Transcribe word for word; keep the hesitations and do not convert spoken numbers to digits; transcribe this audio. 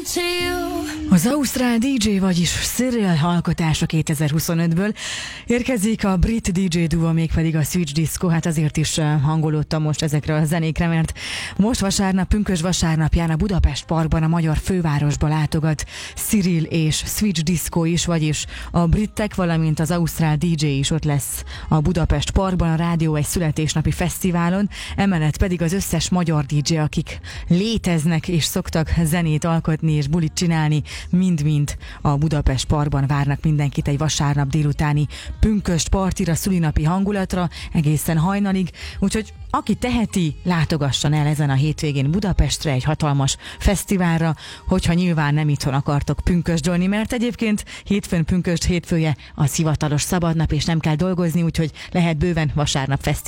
Az ausztrál dé dzsé, vagyis Cyril alkotása kétezer-huszonötből érkezik a brit dé dzsé duo, mégpedig a Switch Disco. Hát azért is hangolódtam most ezekre a zenékre, mert most vasárnap, pünkösd vasárnapján a Budapest Parkban, a magyar fővárosba látogat Cyril és Switch Disco is, vagyis a britek, valamint az ausztrál dé dzsé is ott lesz a Budapest Parkban, a Rádió egy születésnapi fesztiválon, emellett pedig az összes magyar dé dzsé, akik léteznek és szoktak zenét alkotni és bulit csinálni, mind-mind a Budapest Parkban várnak mindenkit egy vasárnap délutáni pünkösd partira, szülinapi hangulatra, egészen hajnalig, úgyhogy aki teheti, látogasson el ezen a hétvégén Budapestre egy hatalmas fesztiválra, hogyha nyilván nem itthon akartok pünkösdölni, mert egyébként hétfőn pünkösd hétfője az hivatalos szabadnap, és nem kell dolgozni, úgyhogy lehet bőven vasárnap fesztivál.